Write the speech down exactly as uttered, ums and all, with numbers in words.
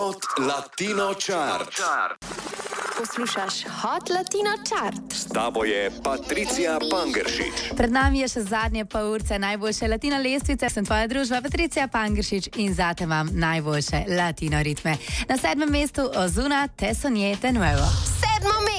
Hot Latino Chart. Poslušaš Hot Latino Chart. S tabo je Patricija Pangeršič. Pred nami je še zadnje pol urce najboljše latino lestvice. Sem tvoja družba Patricija Pangeršič in zate imam najboljše latino ritme. Na sedmem mestu Ozuna Te Soñé de Nuevo. Sedmo mesto.